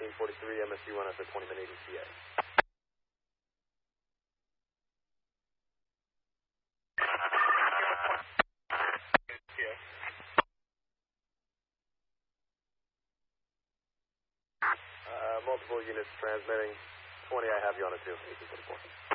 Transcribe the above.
1843, MSU 1 after 20 minute ETA. Multiple units transmitting. 20, I have you on a 2, 1844.